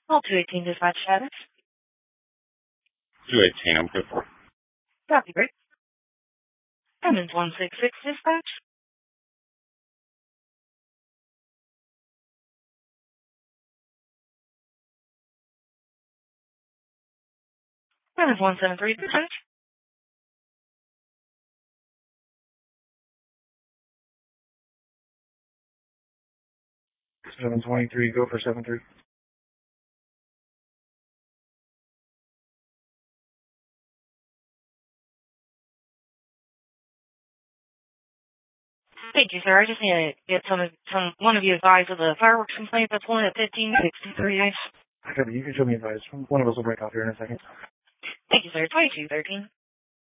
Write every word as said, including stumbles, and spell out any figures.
All two eighteen dispatch status. two eighteen, I'm good for. Copy, great. Cummins one six six dispatch. Cummins one seven three dispatch. seven twenty-three, go for seven three. Thank you, sir. I just need to get some, some one of you advised of the fireworks complaint that's one at fifteen sixty-three. Okay, you can show me advice. One of us will break off here in a second. Thank you, sir. twenty-two thirteen.